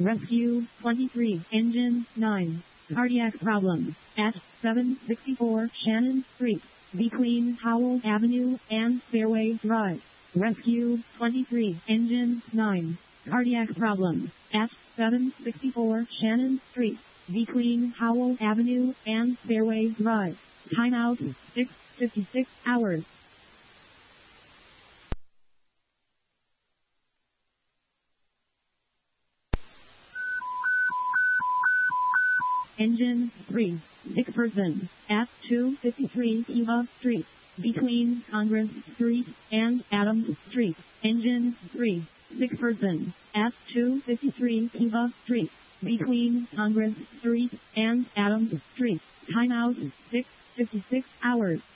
Rescue 23, Engine 9. Cardiac problem at 764 Shannon Street, between Howell Avenue and Fairway Drive. Rescue 23, Engine 9. Cardiac problem at 764 Shannon Street, between Howell Avenue and Fairway Drive. Timeout 6:56 hours. Engine 3, sick person at 253 Eva Street, between Congress Street and Adams Street. Engine 3, sick person at 253 Eva Street, between Congress Street and Adams Street. Timeout 6:56 hours.